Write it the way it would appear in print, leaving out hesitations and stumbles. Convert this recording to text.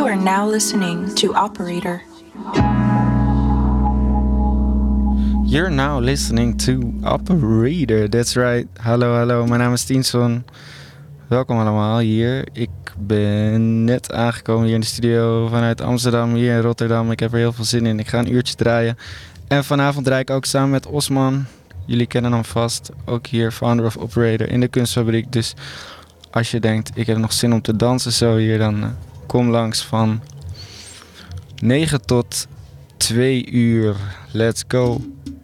You are now listening to Operator. You're now listening to Operator, that's right. Hallo, mijn naam is Tienson. Welkom allemaal hier. Ik ben net aangekomen hier in de studio vanuit Amsterdam, hier in Rotterdam. Ik heb er heel veel zin in. Ik ga een uurtje draaien. En vanavond draai ik ook samen met Osman. Jullie kennen hem vast. Ook hier, founder of operator in de kunstfabriek. Dus als je denkt, ik heb nog zin om te dansen zo hier, dan kom langs van 9 tot 2 uur. Let's go.